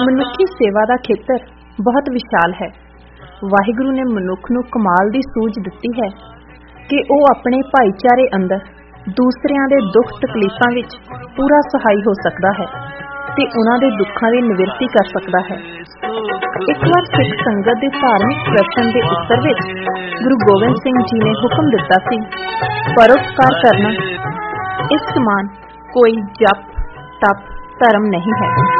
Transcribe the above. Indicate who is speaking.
Speaker 1: ਮਨੁੱਖੀ ਸੇਵਾ ਦਾ ਖੇਤਰ ਬਹੁਤ ਵਿਸ਼ਾਲ ਹੈ। ਵਾਹਿਗੁਰੂ ਨੇ ਮਨੁੱਖ ਨੂੰ ਕਮਾਲ ਦੀ ਸੂਝ ਦਿੱਤੀ ਹੈ ਕਿ ਉਹ ਆਪਣੇ ਭਾਈਚਾਰੇ ਅੰਦਰ ਦੂਸਰਿਆਂ ਦੇ ਦੁੱਖ ਤਕਲੀਫਾਂ ਵਿੱਚ ਪੂਰਾ ਸਹਾਈ ਹੋ ਸਕਦਾ ਹੈ ਤੇ ਉਹਨਾਂ ਦੇ ਦੁੱਖਾਂ ਦੀ ਨਿਵਰਤੀ ਕਰ ਸਕਦਾ ਹੈ। ਇੱਕ ਵਾਰ ਸਿੱਖ ਸੰਗਤ ਦੇ ਧਾਰਮਿਕ ਪ੍ਰਸ਼ਨ ਦੇ ਉੱਤਰ ਵਿੱਚ ਗੁਰੂ ਗੋਬਿੰਦ ਸਿੰਘ ਜੀ ਨੇ ਹੁਕਮ ਦਿੱਤਾ ਸੀ, ਪਰਉਪਕਾਰ ਕਰਨਾ ਇਸ ਸਮਾਨ ਕੋਈ ਜਪ ਤਪ ਧਰਮ ਨਹੀਂ ਹੈ।